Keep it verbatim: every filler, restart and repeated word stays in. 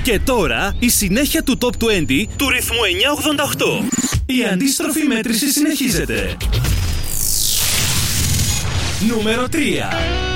Και τώρα η συνέχεια του Top είκοσι του ρυθμού εννιακόσια ογδόντα οκτώ. Η αντίστροφη μέτρηση συνεχίζεται. Νούμερο τρία.